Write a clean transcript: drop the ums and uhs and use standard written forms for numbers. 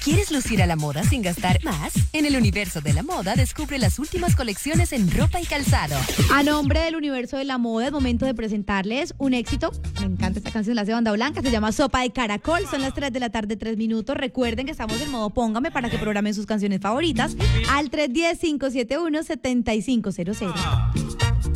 ¿Quieres lucir a la moda sin gastar más? En el universo de la moda descubre las últimas colecciones en ropa y calzado. A nombre del universo de la moda, es momento de presentarles un éxito. Me encanta esta canción, la hace Banda Blanca, se llama Sopa de Caracol. Son las 3 de la tarde, 3 minutos. Recuerden que estamos en modo Póngame para que programen sus canciones favoritas al 310-571-7500.